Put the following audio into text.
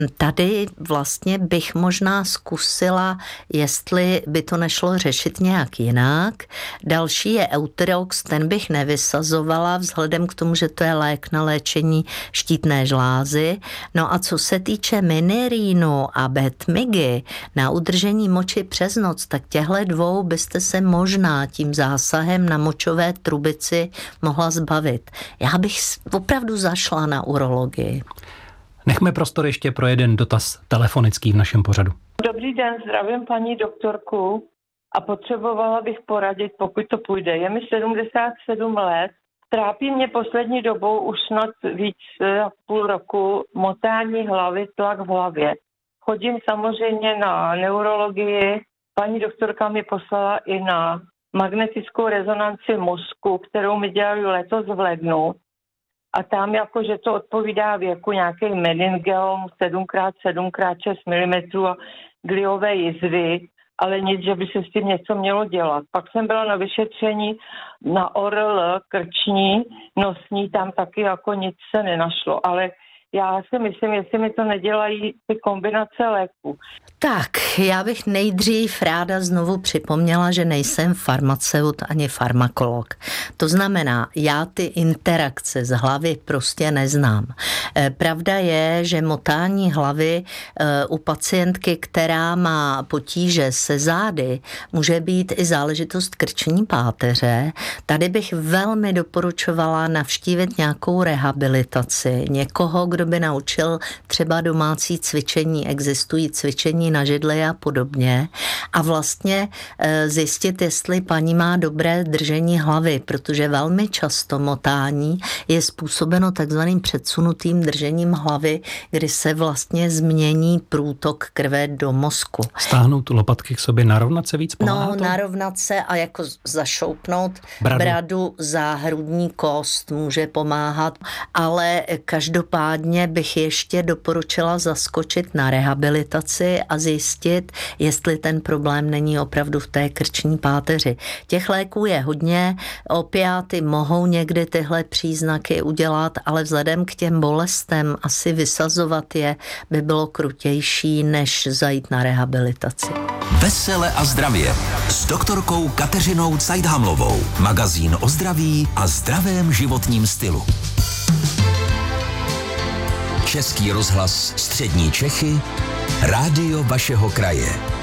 Tady vlastně bych možná zkusila, jestli by to nešlo řešit nějak jinak. Další je Euterox, ten bych nevysazovala vzhledem k tomu, že to je lék na léčení štítné žlázy. No a co se týče Minirínu a Betmigy na udržení moči přes noc, tak těhle dvou byste se možná tím zásahem na močové trubici mohla zbavit. Já bych opravdu zašla na urologii. Nechme prostor ještě pro jeden dotaz telefonický v našem pořadu. Dobrý den, zdravím paní doktorku a potřebovala bych poradit, pokud to půjde. Je mi 77 let, trápí mě poslední dobou už snad víc jak půl roku motání hlavy, tlak v hlavě. Chodím samozřejmě na neurologii, paní doktorka mi poslala i na magnetickou rezonanci mozku, kterou mi dělali letos v lednu. A tam jakože to odpovídá věku nějaký meningeom 7x7x6 mm a gliové jizvy, ale nic, že by se s tím něco mělo dělat. Pak jsem byla na vyšetření na ORL krční, nosní, tam taky jako nic se nenašlo, ale já si myslím, jestli mi to nedělají ty kombinace léků. Tak, já bych nejdřív ráda znovu připomněla, že nejsem farmaceut ani farmakolog. To znamená, já ty interakce z hlavy prostě neznám. Pravda je, že motání hlavy u pacientky, která má potíže se zády, může být i záležitost krční páteře. Tady bych velmi doporučovala navštívit nějakou rehabilitaci, někoho, kdo by naučil třeba domácí cvičení, existují cvičení na židli a podobně a vlastně zjistit, jestli paní má dobré držení hlavy, protože velmi často motání je způsobeno takzvaným předsunutým držením hlavy, kdy se vlastně změní průtok krve do mozku. Stáhnout lopatky k sobě, narovnat se víc pomáhá to? No, narovnat se a jako zašoupnout bradu, záhrudní kost může pomáhat, ale každopádně bych ještě doporučila zaskočit na rehabilitaci a zjistit, jestli ten problém není opravdu v té krční páteři. Těch léků je hodně, opiáty mohou někdy tyhle příznaky udělat, ale vzhledem k těm bolestem asi vysazovat je by bylo krutější, než zajít na rehabilitaci. Vesele a zdravě s doktorkou Kateřinou Cajdhamlovou. Magazín o zdraví a zdravém životním stylu. Český rozhlas Střední Čechy, rádio vašeho kraje.